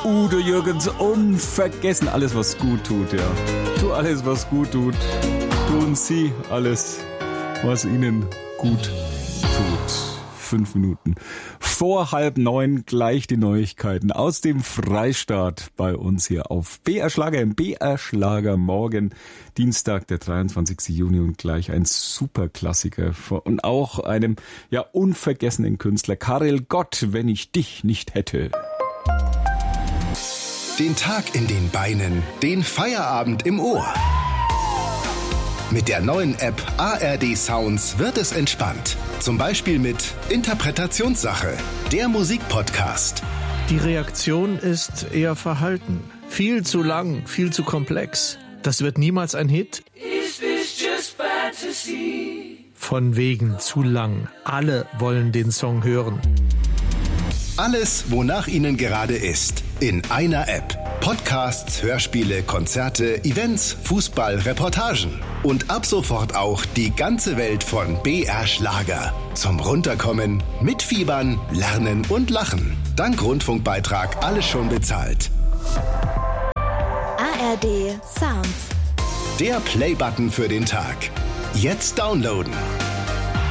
Udo Jürgens, unvergessen. Alles, was gut tut, ja. Tu alles, was gut tut. Tun Sie alles, was Ihnen gut tut. 5 Minuten vor 8:30 gleich die Neuigkeiten aus dem Freistaat bei uns hier auf BR Schlager im BR Schlager morgen, Dienstag, der 23. Juni und gleich ein Superklassiker und auch einem ja unvergessenen Künstler, Karel Gott, wenn ich dich nicht hätte. Den Tag in den Beinen, den Feierabend im Ohr. Mit der neuen App ARD Sounds wird es entspannt. Zum Beispiel mit Interpretationssache, der Musikpodcast. Die Reaktion ist eher verhalten. Viel zu lang, viel zu komplex. Das wird niemals ein Hit. Is this just fantasy? Von wegen zu lang. Alle wollen den Song hören. Alles, wonach Ihnen gerade ist, in einer App. Podcasts, Hörspiele, Konzerte, Events, Fußball, Reportagen. Und ab sofort auch die ganze Welt von BR Schlager. Zum Runterkommen, mitfiebern, lernen und lachen. Dank Rundfunkbeitrag alles schon bezahlt. ARD Sounds. Der Playbutton für den Tag. Jetzt downloaden.